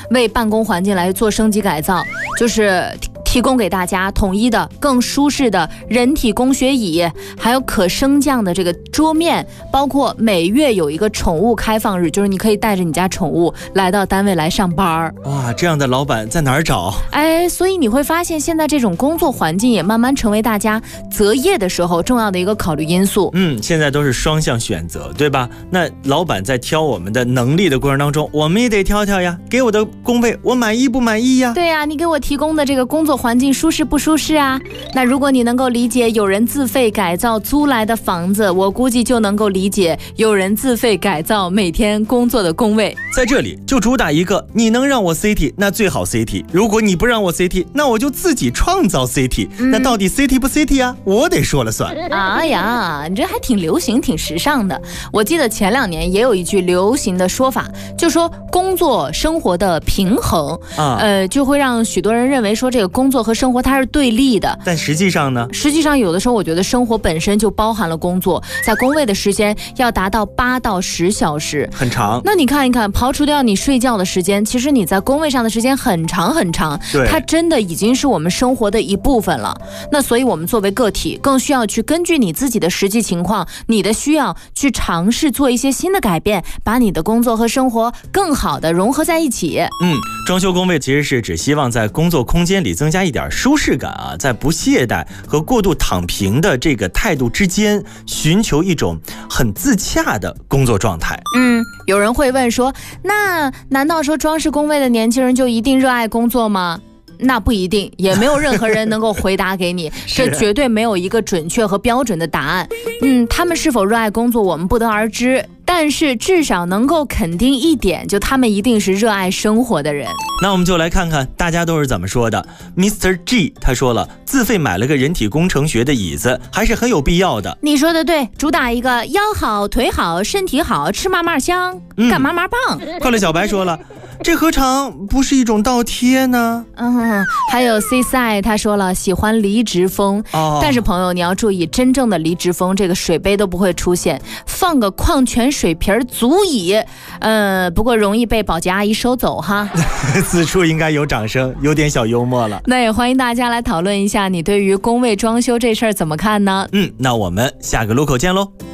为办公环境来做升级改造，就是提供给大家统一的、更舒适的人体工学椅，还有可升降的这个桌面，包括每月有一个宠物开放日，就是你可以带着你家宠物来到单位来上班。 哇，这样的老板在哪儿找？ 所以你会发现现在这种工作环境也慢慢成为大家择业的时候重要的一个考虑因素。 现在都是双向选择，对吧？那老板在挑我们的能力的过程当中，我们也得挑挑呀，给我的工位我满意不满意呀？ 对呀，你给我提供的这个工作环境舒适不舒适啊？那如果你能够理解有人自费改造租来的房子，我估计就能够理解有人自费改造每天工作的工位。 在这里就主打一个，你能让我 CT 那最好 CT， 如果你不让我 CT， 那我就自己创造 CT，那到底 CT 不 CT 啊？我得说了算。 哎呀，你这还挺流行挺时尚的。我记得前2年也有一句流行的说法，就说工作生活的平衡就会让许多人认为说这个工作和生活它是对立的。 但实际上呢？ 实际上有的时候我觉得生活本身就包含了工作，在工位的时间要达到8到10小时， 很长。 那你看一看，刨除掉你睡觉的时间，其实你在工位上的时间很长很长，它真的已经是我们生活的一部分了。那所以我们作为个体更需要去根据你自己的实际情况，你的需要去尝试做一些新的改变，把你的工作和生活更好的融合在一起。 装修工位其实是只希望在工作空间里增加一点舒适感啊，在不懈怠和过度躺平的这个态度之间，寻求一种很自洽的工作状态。 有人会问说，那难道说装饰工位的年轻人就一定热爱工作吗？那不一定，也没有任何人能够回答给你这绝对没有一个准确和标准的答案。他们是否热爱工作我们不得而知，但是至少能够肯定一点，就他们一定是热爱生活的人。 那我们就来看看大家都是怎么说的。 Mr. G 他说了，自费买了个人体工程学的椅子还是很有必要的。 你说的对，主打一个腰好腿好身体好，吃嘛嘛香，干嘛嘛棒。 快乐小白说了，这何尝不是一种倒贴呢？ 还有 C 赛他说了，喜欢离职风。但是朋友你要注意，真正的离职风这个水杯都不会出现，放个矿泉水瓶足矣。不过容易被保洁阿姨收走哈。 此处应该有掌声，有点小幽默了。 那也欢迎大家来讨论一下，你对于工位装修这事儿怎么看呢？ 那我们下个路口见喽。